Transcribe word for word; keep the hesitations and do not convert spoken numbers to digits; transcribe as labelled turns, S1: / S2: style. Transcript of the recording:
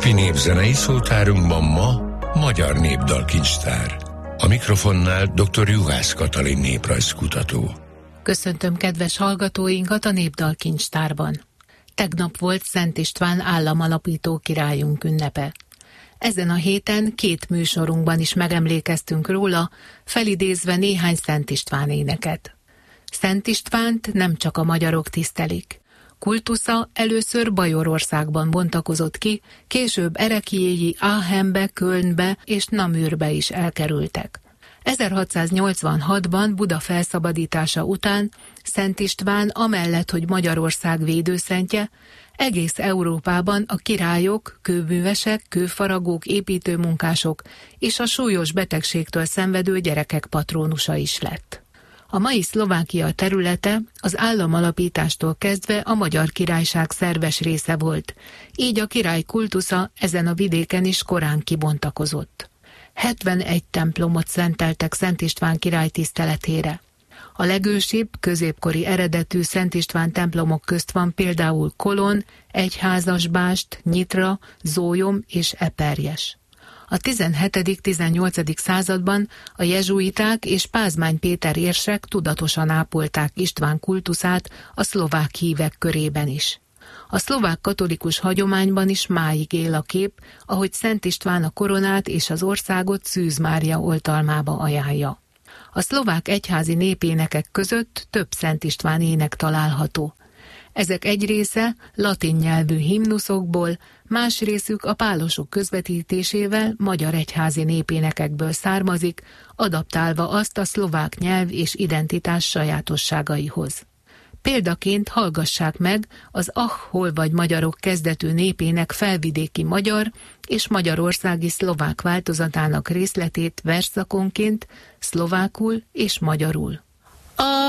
S1: napi népzenei szótárunkban ma Magyar Népdalkincstár. A mikrofonnál dr. Juhász Katalin néprajzkutató.
S2: Köszöntöm kedves hallgatóinkat a Népdalkincstárban. Tegnap volt Szent István államalapító királyunk ünnepe. Ezen a héten két műsorunkban is megemlékeztünk róla, felidézve néhány Szent István éneket. Szent Istvánt nem csak a magyarok tisztelik. Kultusza először Bajorországban bontakozott ki, később Erekjéi, Aachenbe, Kölnbe és Namürbe is elkerültek. ezerhatszáznyolcvanhatban Buda felszabadítása után Szent István amellett, hogy Magyarország védőszentje, egész Európában a királyok, kőművesek, kőfaragók, építőmunkások és a súlyos betegségtől szenvedő gyerekek patrónusa is lett. A mai Szlovákia területe az államalapítástól kezdve a Magyar Királyság szerves része volt, így a király kultusza ezen a vidéken is korán kibontakozott. hetvenegy templomot szenteltek Szent István király tiszteletére. A legősibb, középkori eredetű Szent István templomok közt van például Kolon, Egyházasbást, Nyitra, Zólyom és Eperjes. A tizenhetedik-tizennyolcadik században a jezsuiták és Pázmány Péter érsek tudatosan ápolták István kultuszát a szlovák hívek körében is. A szlovák katolikus hagyományban is máig él a kép, ahogy Szent István a koronát és az országot Szűz Mária oltalmába ajánlja. A szlovák egyházi népénekek között több Szent István ének található. Ezek egy része latin nyelvű himnuszokból, más részük a pálosok közvetítésével magyar egyházi népénekekből származik, adaptálva azt a szlovák nyelv és identitás sajátosságaihoz. Példaként hallgassák meg az Ah, hol vagy magyarok kezdetű népének felvidéki magyar és magyarországi szlovák változatának részletét versszakonként, szlovákul és magyarul. A